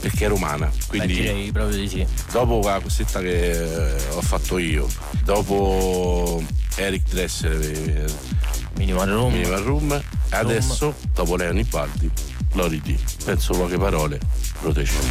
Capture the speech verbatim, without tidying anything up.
perché è romana, quindi Beh, direi proprio di sì. dopo la cosetta che ho fatto io, dopo Eric Dresser, Minimal Room, Minimal Room, e adesso dopo Leoni Baldi, Lori D. Penso poche parole, Protection.